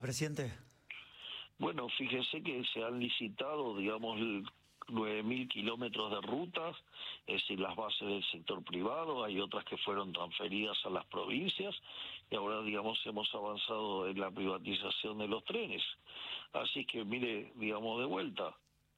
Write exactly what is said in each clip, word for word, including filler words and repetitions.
Presidente. Bueno, fíjese que se han licitado, digamos, nueve mil kilómetros de rutas, es decir, las bases del sector privado, hay otras que fueron transferidas a las provincias y ahora, digamos, hemos avanzado en la privatización de los trenes. Así que, mire, digamos, de vuelta,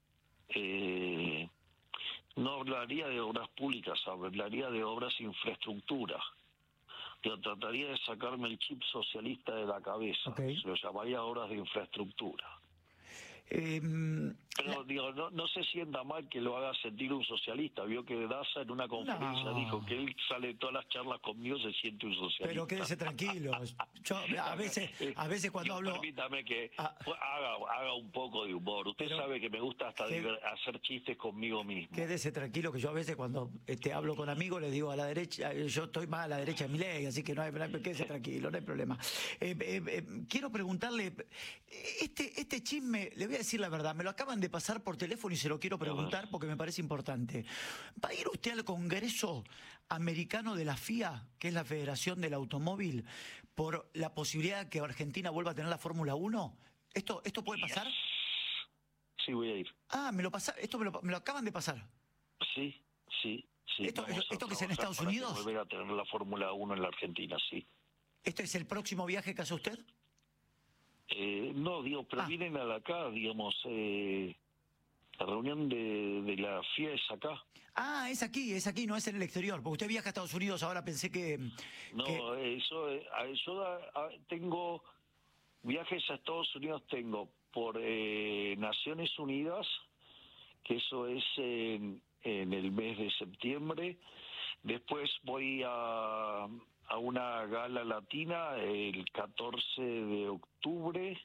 eh, no hablaría de obras públicas, hablaría de obras de infraestructura. Yo trataría de sacarme el chip socialista de la cabeza, Okay. lo llamaría obras de infraestructura. Eh, Pero la... digo, no, no se sienta mal que lo haga sentir un socialista. Vio que Daza en una conferencia No. dijo que él sale de todas las charlas conmigo, se siente un socialista. Pero quédese tranquilo. Yo a veces, a veces cuando Yo, hablo... Permítame que Ah. haga, haga un poco de humor. Usted Pero... sabe que me gusta hasta que... diver- hacer chistes conmigo mismo. Quédese tranquilo que yo a veces cuando este, hablo con amigos le digo a la derecha, yo estoy más a la derecha de mi ley, así que no hay, no hay- quédese tranquilo, no hay problema. Eh, eh, eh, quiero preguntarle, este, este chisme, le voy a decir la verdad, me lo acaban de pasar por teléfono y se lo quiero preguntar porque me parece importante. ¿Va a ir usted al Congreso Americano de la F I A, que es la Federación del Automóvil, por la posibilidad de que Argentina vuelva a tener la Fórmula uno? ¿Esto, esto puede pasar? Sí, voy a ir. Ah, me lo pasa, esto me lo, me lo acaban de pasar. Sí, sí, sí. ¿Esto, Vamos a esto que es en trabajar Estados para que Unidos? volver a tener la Fórmula uno en la Argentina, sí. ¿Este es el próximo viaje que hace usted? Eh, no, digo, pero Ah. vienen a la acá, digamos, eh, la reunión de, de la F I A es acá. Ah, es aquí, es aquí, no es en el exterior. Porque usted viaja a Estados Unidos, ahora pensé que... No, que... eso, eh, a- yo a- a- tengo viajes a Estados Unidos, tengo por eh, Naciones Unidas, que eso es en, en el mes de septiembre. Después voy a, a una gala latina el catorce de octubre,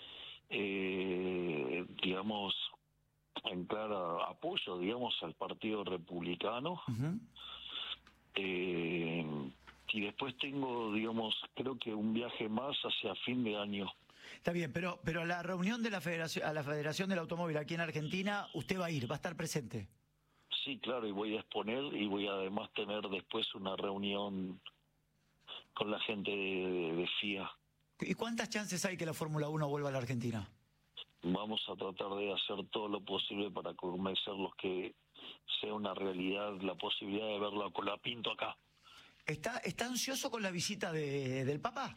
eh, digamos, en claro apoyo, digamos, al Partido Republicano. Uh-huh. Eh, y después tengo, digamos, creo que un viaje más hacia fin de año. Está bien, pero, pero a la reunión de la Federación, a la Federación del Automóvil aquí en Argentina, usted va a ir, va a estar presente. Sí, claro, y voy a exponer y voy a además tener después una reunión con la gente de, de, de F I A. ¿Y cuántas chances hay que la Fórmula uno vuelva a la Argentina? Vamos a tratar de hacer todo lo posible para convencerlos que sea una realidad la posibilidad de verla con la Pinto acá. ¿Está, está ansioso con la visita de, del Papa?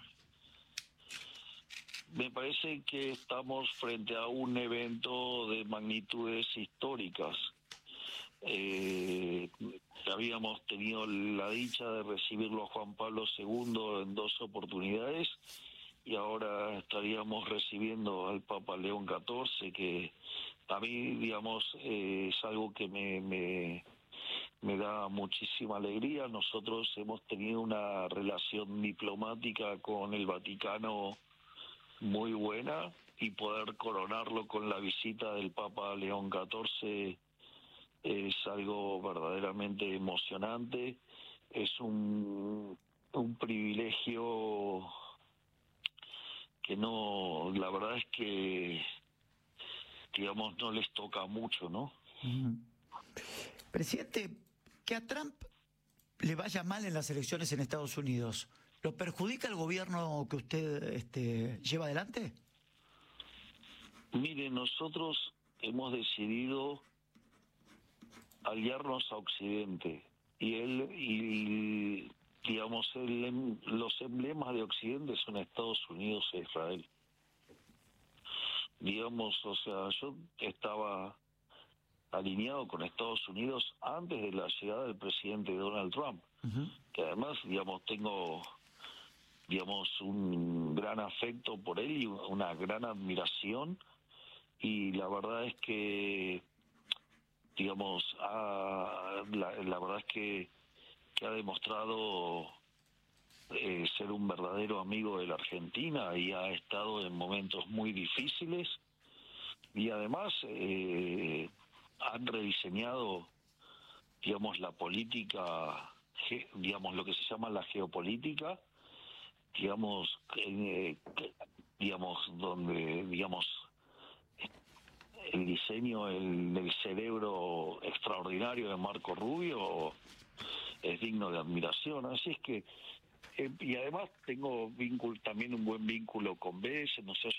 Me parece que estamos frente a un evento de magnitudes históricas. Eh, habíamos tenido la dicha de recibirlo a Juan Pablo segundo en dos oportunidades y ahora estaríamos recibiendo al Papa León catorce, que a mí, digamos, eh, es algo que me, me, me da muchísima alegría. Nosotros hemos tenido una relación diplomática con el Vaticano muy buena y poder coronarlo con la visita del Papa León catorce es algo verdaderamente emocionante. Es un, un privilegio que no, la verdad es que, digamos, no les toca mucho, ¿no? Uh-huh. Presidente, que a Trump le vaya mal en las elecciones en Estados Unidos, ¿lo perjudica el gobierno que usted este, lleva adelante? Mire, nosotros hemos decidido aliarnos a Occidente y él y digamos el, los emblemas de Occidente son Estados Unidos e Israel. Digamos, o sea, yo estaba alineado con Estados Unidos antes de la llegada del presidente Donald Trump, uh-huh. que además, digamos, tengo digamos un gran afecto por él y una gran admiración, y la verdad es que digamos, ha, la, la verdad es que, que ha demostrado eh, ser un verdadero amigo de la Argentina y ha estado en momentos muy difíciles y además eh, han rediseñado, digamos, la política, digamos, lo que se llama la geopolítica, digamos, eh, digamos, donde, digamos, el diseño el, del cerebro extraordinario de Marco Rubio es digno de admiración. Así es que Eh, y además tengo vínculo, también un buen vínculo con B S, no sé,